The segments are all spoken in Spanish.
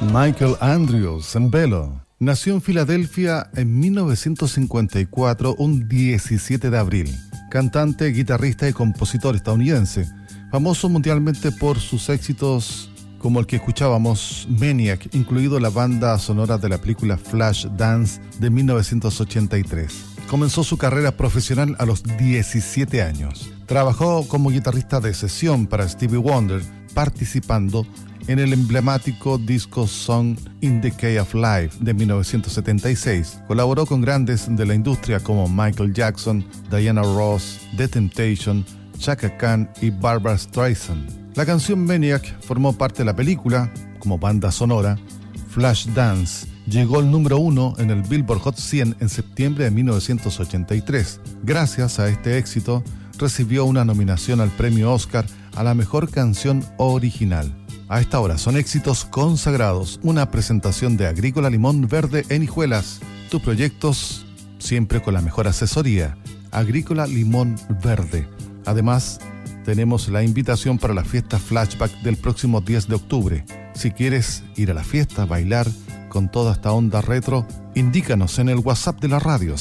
Michael Andrew Zembello nació en Filadelfia en 1954, un 17 de abril. Cantante, guitarrista y compositor estadounidense, famoso mundialmente por sus éxitos como el que escuchábamos, Maniac, incluido la banda sonora de la película Flashdance de 1983. Comenzó su carrera profesional a los 17 años. Trabajó como guitarrista de sesión para Stevie Wonder, participando en el emblemático disco Song in the Key of Life de 1976. Colaboró con grandes de la industria como Michael Jackson, Diana Ross, The Temptations, Chaka Khan y Barbra Streisand. La canción Maniac formó parte de la película como banda sonora. Flashdance llegó al número 1 en el Billboard Hot 100 en septiembre de 1983. Gracias a este éxito, recibió una nominación al premio Oscar a la mejor canción original. A esta hora son éxitos consagrados, una presentación de Agrícola Limón Verde en Hijuelas. Tus proyectos siempre con la mejor asesoría. Agrícola Limón Verde. Además, tenemos la invitación para la fiesta Flashback del próximo 10 de octubre. Si quieres ir a la fiesta, bailar con toda esta onda retro, indícanos en el WhatsApp de la radio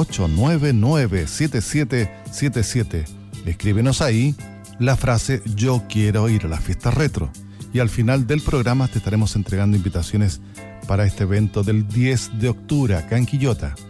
68997777. Escríbenos ahí la frase "Yo quiero ir a la fiesta retro". Y al final del programa te estaremos entregando invitaciones para este evento del 10 de octubre acá en Quillota.